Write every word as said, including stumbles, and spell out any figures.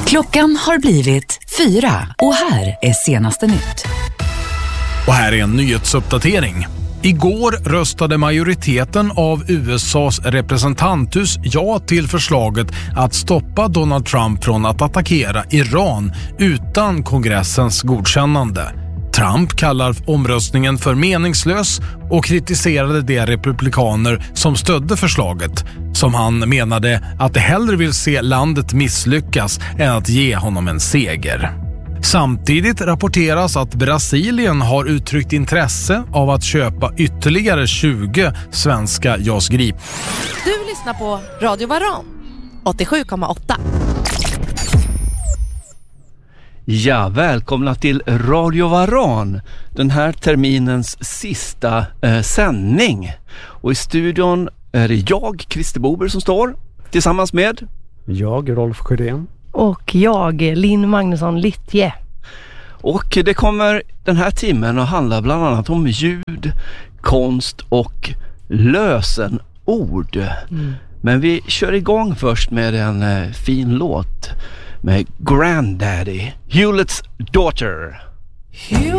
Klockan har blivit fyra och här är senaste nytt. Och här är en nyhetsuppdatering. Igår röstade majoriteten av U S A:s representanthus ja till förslaget att stoppa Donald Trump från att attackera Iran utan kongressens godkännande. Trump kallar omröstningen för meningslös och kritiserade de republikaner som stödde förslaget, som han menade att de hellre vill se landet misslyckas än att ge honom en seger. Samtidigt rapporteras att Brasilien har uttryckt intresse av att köpa ytterligare tjugo svenska JAS Gripen. Du lyssnar på Radio Varan åttiosju komma åtta. Ja, välkomna till Radio Varan, den här terminens sista eh, sändning. Och i studion är det jag, Christer Bober, som står tillsammans med... Jag, Rolf Sjödén. Och jag, Linn Magnusson Littje. Och det kommer den här timmen att handla bland annat om ljud, konst och lösenord. Mm. Men vi kör igång först med en eh, fin låt med Granddaddy, Hewlett's Daughter.